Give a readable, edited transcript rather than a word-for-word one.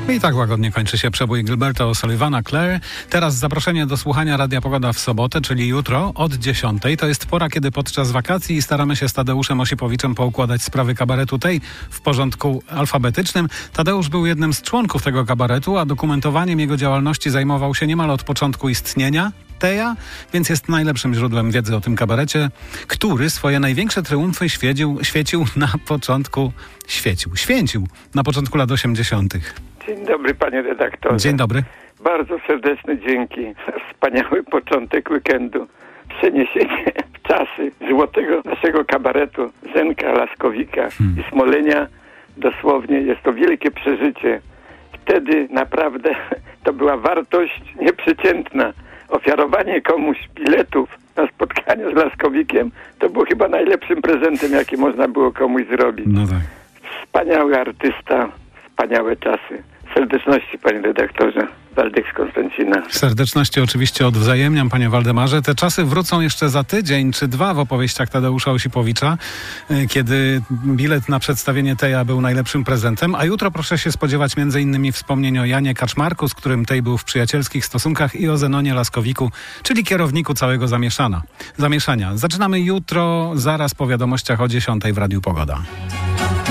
I tak łagodnie kończy się przebój Gilberta O'Sullivana Claire. Teraz zaproszenie do słuchania Radia Pogoda w sobotę, czyli jutro od 10. To jest pora, kiedy podczas wakacji staramy się z Tadeuszem Osipowiczem poukładać sprawy kabaretu tej w porządku alfabetycznym. Tadeusz był jednym z członków tego kabaretu, a dokumentowaniem jego działalności zajmował się niemal od początku istnienia Teja, więc jest najlepszym źródłem wiedzy o tym kabarecie, który swoje największe triumfy święcił na początku lat 80. Dzień dobry, panie redaktorze. Dzień dobry. Bardzo serdeczne dzięki. Wspaniały początek weekendu. Przeniesienie w czasy złotego naszego kabaretu Zenka, Laskowika i Smolenia. Dosłownie jest to wielkie przeżycie. Wtedy naprawdę to była wartość nieprzeciętna. Ofiarowanie komuś biletów na spotkanie z Laskowikiem to było chyba najlepszym prezentem, jaki można było komuś zrobić. No tak. Wspaniały artysta, wspaniałe czasy. Serdeczności, panie redaktorze. Waldek z Konstancina. Serdeczności oczywiście odwzajemniam, panie Waldemarze. Te czasy wrócą jeszcze za tydzień czy dwa w opowieściach Tadeusza Osipowicza, kiedy bilet na przedstawienie Teja był najlepszym prezentem, a jutro proszę się spodziewać m.in. wspomnień o Janie Kaczmarku, z którym Tej był w przyjacielskich stosunkach, i o Zenonie Laskowiku, czyli kierowniku całego zamieszania. Zaczynamy jutro, zaraz po wiadomościach o 10 w Radiu Pogoda.